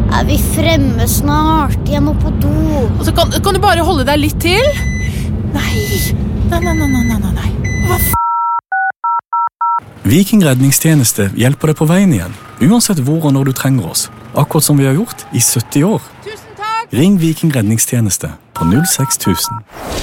Er vi fremme snart? Jeg må på do. Og så kan du bare holde deg litt til? Nei. Hva Viking redningstjeneste hjelper deg på veien igjen, uansett hvor og når du trenger oss. Akkurat som vi har gjort i 70 år. Tusen takk! Ring Viking redningstjeneste på 06000.